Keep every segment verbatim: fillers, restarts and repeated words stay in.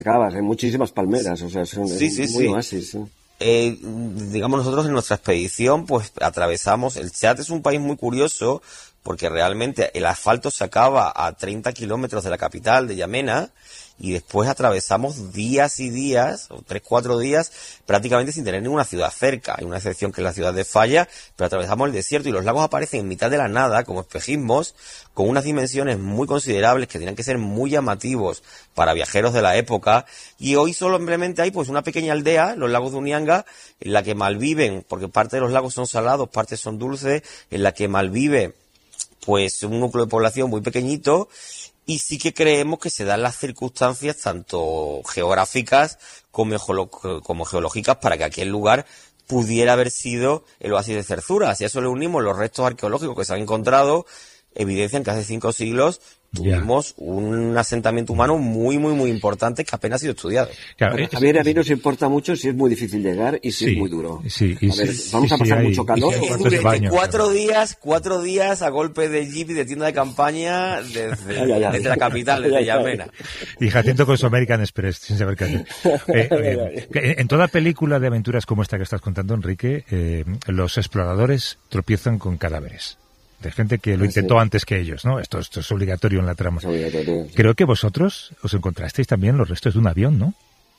acabas, hay muchísimas palmeras, o sea, es un, sí, es sí, muy sí. oasis. ¿Sí? Eh, digamos, nosotros en nuestra expedición pues atravesamos, el Chad es un país muy curioso porque realmente el asfalto se acaba a treinta kilómetros de la capital, de Yamena, y después atravesamos días y días, o tres, cuatro días, prácticamente sin tener ninguna ciudad cerca. Hay una excepción que es la ciudad de Falla, pero atravesamos el desierto y los lagos aparecen en mitad de la nada, como espejismos, con unas dimensiones muy considerables que tenían que ser muy llamativos para viajeros de la época. Y hoy simplemente hay pues una pequeña aldea, los lagos de Unianga, en la que malviven, porque parte de los lagos son salados, parte son dulces, en la que malvive pues un núcleo de población muy pequeñito. Y sí que creemos que se dan las circunstancias tanto geográficas como, geolo- como geológicas para que aquel lugar pudiera haber sido el oasis de Zerzura. Si a eso le unimos los restos arqueológicos que se han encontrado, evidencian que hace cinco siglos tuvimos yeah. un asentamiento humano muy, muy, muy importante que apenas ha sido estudiado. Claro, a ver, a mí nos importa mucho si es muy difícil llegar y si sí, es muy duro. Sí, y a ver, sí, vamos sí, a pasar sí, mucho calor. Y, y, y baño, cuatro claro. días, cuatro días a golpe de jeep y de tienda de campaña desde, ay, ay, ay. desde la capital, desde Yamena. Y Jacinto con su American Express, sin saber qué hacer. Eh, eh, en toda película de aventuras como esta que estás contando, Enrique, eh, los exploradores tropiezan con cadáveres. De gente que lo intentó sí. antes que ellos, ¿no? Esto, esto es obligatorio en la trama. Obligatorio. Creo que vosotros os encontrasteis también los restos de un avión, ¿no?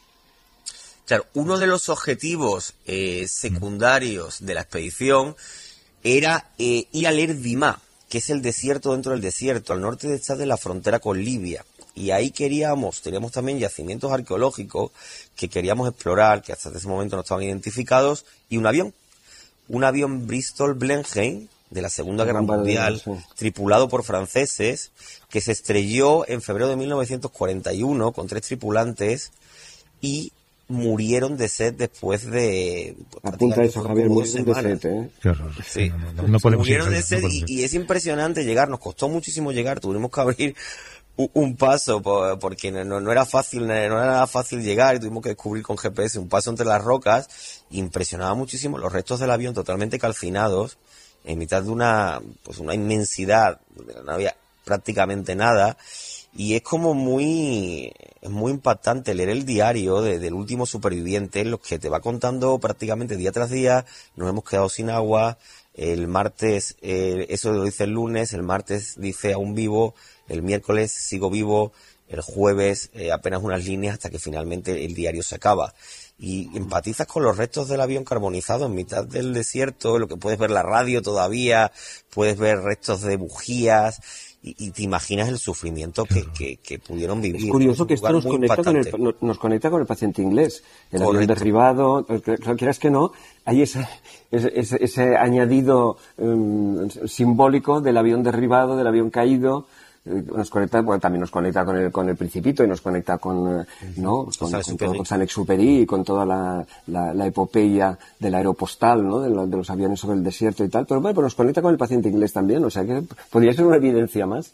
Claro, uno de los objetivos eh, secundarios de la expedición era eh, ir al Erdimá, que es el desierto dentro del desierto, al norte de Chad, de la frontera con Libia. Y ahí queríamos, teníamos también yacimientos arqueológicos que queríamos explorar, que hasta ese momento no estaban identificados, y un avión. Un avión Bristol Blenheim, de la Segunda Guerra Mundial, sí. tripulado por franceses, que se estrelló en febrero de mil novecientos cuarenta y uno con tres tripulantes y murieron de sed después de... Pues, apunta eso, Javier, murieron de sed, ¿eh? Qué horror. Sí. No, no, no, no podemos murieron ir, de sed no y, y es impresionante llegar, nos costó muchísimo llegar, tuvimos que abrir un, un paso porque no, no era fácil, no era nada fácil llegar y tuvimos que descubrir con G P S un paso entre las rocas. Impresionaba muchísimo los restos del avión totalmente calcinados, en mitad de una pues una inmensidad, no había prácticamente nada, y es como muy es muy impactante leer el diario de, del último superviviente, en los que te va contando prácticamente día tras día, nos hemos quedado sin agua, el martes, eh, eso lo dice el lunes, el martes dice aún vivo, el miércoles sigo vivo, el jueves eh, apenas unas líneas hasta que finalmente el diario se acaba. Y empatizas con los restos del avión carbonizado en mitad del desierto, lo que puedes ver la radio todavía, puedes ver restos de bujías y, y te imaginas el sufrimiento que, que, que pudieron vivir. Es curioso que esto nos conecta, con el, nos conecta con el paciente inglés. El Correcto. Avión derribado, quieras que no, hay ese, ese, ese, ese añadido um, simbólico del avión derribado, del avión caído. Nos conecta, bueno, también nos conecta con el con el Principito y nos conecta con no con, con, todo, con Saint-Exupéry y con toda la, la, la epopeya del aeropostal, ¿no? De, la, de los aviones sobre el desierto y tal, pero bueno, pues nos conecta con el paciente inglés también, o sea que podría ser una evidencia más.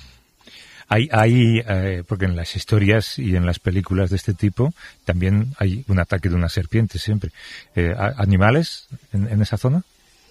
Hay, hay eh, porque en las historias y en las películas de este tipo también hay un ataque de una serpiente siempre. Eh, ¿Animales en, en esa zona?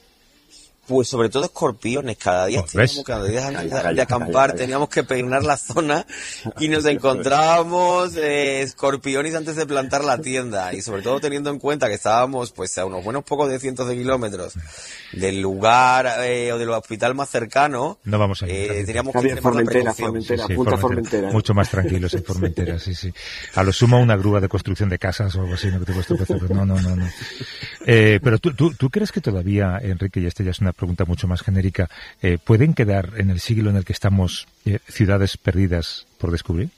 Pues sobre todo escorpiones, cada día pues teníamos, cada día antes de, de acampar teníamos que peinar la zona y nos encontrábamos eh, escorpiones antes de plantar la tienda, y sobre todo teniendo en cuenta que estábamos pues a unos buenos pocos de cientos de kilómetros del lugar eh, o del hospital más cercano. No vamos a ir. Eh, teníamos Javier, que Formentera, Formentera, sí, sí, punta Formentera. Formentera. Mucho más tranquilos en Formentera, sí, sí. A lo sumo una grúa de construcción de casas o algo así, no que te cuesta empezar. No, no, no, no. Eh, pero tú, tú, tú crees que todavía, Enrique, y esta ya es una pregunta mucho más genérica, eh, ¿pueden quedar en el siglo en el que estamos eh, ciudades perdidas por descubrir?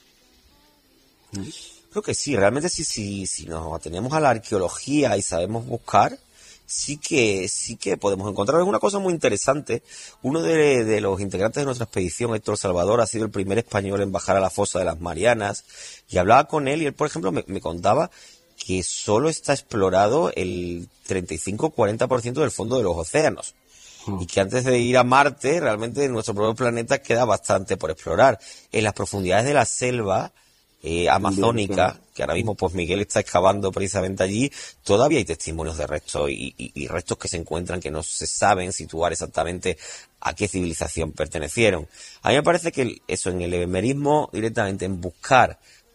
Creo que sí, realmente sí, sí, si nos atenemos a la arqueología y sabemos buscar, sí que sí que podemos encontrar alguna cosa muy interesante. Uno de, de los integrantes de nuestra expedición, Héctor Salvador, ha sido el primer español en bajar a la fosa de las Marianas, y hablaba con él y él, por ejemplo, me, me contaba que solo está explorado el treinta y cinco a cuarenta por ciento del fondo de los océanos. Y que antes de ir a Marte, realmente en nuestro propio planeta queda bastante por explorar. En las profundidades de la selva eh, amazónica, que ahora mismo pues Miguel está excavando precisamente allí, todavía hay testimonios de restos y, y, y restos que se encuentran que no se saben situar exactamente a qué civilización pertenecieron. A mí me parece que eso, en el ebemerismo, directamente en buscar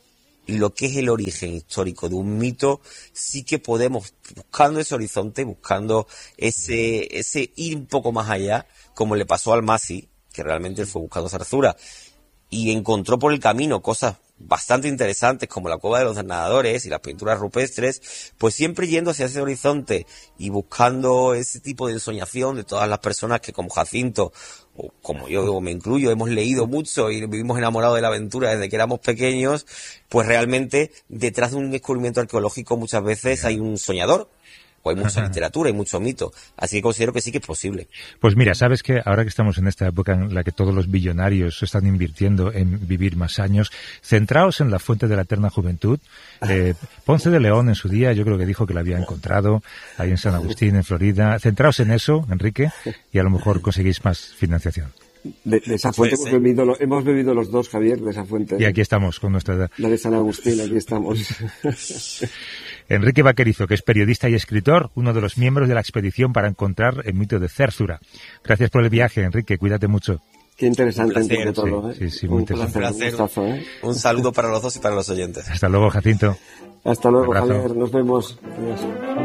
lo que es el origen histórico de un mito, sí que podemos, buscando ese horizonte, buscando ese, ese ir un poco más allá, como le pasó al Masi, que realmente él fue buscando Zarzura, y encontró por el camino cosas bastante interesantes como la cueva de los nadadores y las pinturas rupestres, pues siempre yendo hacia ese horizonte y buscando ese tipo de ensoñación de todas las personas que como Jacinto, o como yo me incluyo, hemos leído mucho y vivimos enamorados de la aventura desde que éramos pequeños, pues realmente detrás de un descubrimiento arqueológico muchas veces hay un soñador. Hay mucha literatura y mucho mito, así que considero que sí que es posible. Pues mira, sabes que ahora que estamos en esta época en la que todos los billonarios están invirtiendo en vivir más años, centraos en la fuente de la eterna juventud. Eh, Ponce de León en su día yo creo que dijo que la había encontrado ahí en San Agustín, en Florida. Centraos en eso, Enrique, y a lo mejor conseguís más financiación. De, de esa fuente hemos bebido, lo, hemos bebido los dos, Javier, de esa fuente. Y aquí estamos con nuestra edad. La de San Agustín, aquí estamos. Enrique Vaquerizo, que es periodista y escritor, uno de los miembros de la expedición para encontrar el mito de Zarzura. Gracias por el viaje, Enrique, cuídate mucho. Qué interesante entre todo, ¿eh? Sí, sí, muy un interesante. placer, un gustazo, ¿eh? Un saludo para los dos y para los oyentes. Hasta luego, Jacinto. Hasta luego, Un abrazo. Javier, nos vemos. Adiós.